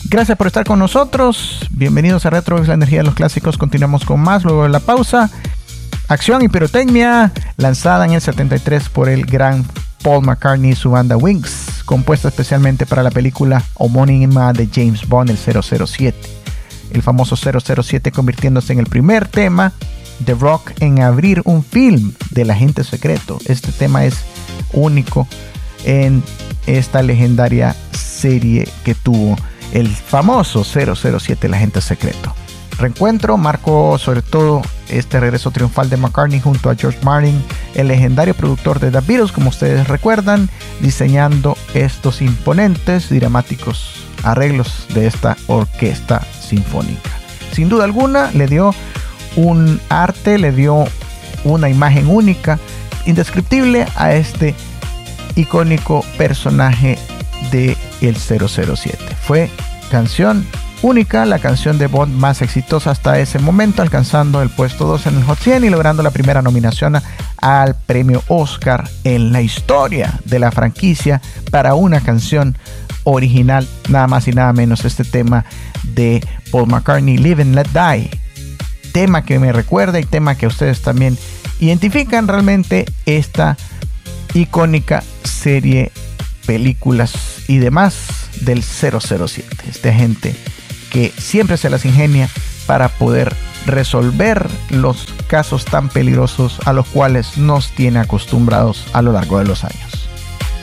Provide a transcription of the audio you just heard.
Gracias por estar con nosotros. Bienvenidos a Retro, la energía de los clásicos. Continuamos con más luego de la pausa. Acción y pirotecnia, lanzada en el 73 por el gran Paul McCartney y su banda Wings, compuesta especialmente para la película homónima de James Bond, el 007. El famoso 007 convirtiéndose en el primer tema de rock en abrir un film del agente secreto. Este tema es único en esta legendaria serie que tuvo el famoso 007, el agente secreto. Reencuentro marcó sobre todo este regreso triunfal de McCartney junto a George Martin, el legendario productor de The Beatles, como ustedes recuerdan, diseñando estos imponentes y dramáticos arreglos de esta orquesta sinfónica. Sin duda alguna le dio un arte, le dio una imagen única, indescriptible a este icónico personaje de el 007. Fue canción única, la canción de Bond más exitosa hasta ese momento, alcanzando el puesto 2 en el Hot 100 y logrando la primera nominación al premio Oscar en la historia de la franquicia para una canción original, nada más y nada menos este tema de Paul McCartney, Live and Let Die, tema que me recuerda y tema que ustedes también identifican realmente esta icónica serie, películas y demás del 007, este agente que siempre se las ingenia para poder resolver los casos tan peligrosos a los cuales nos tiene acostumbrados a lo largo de los años.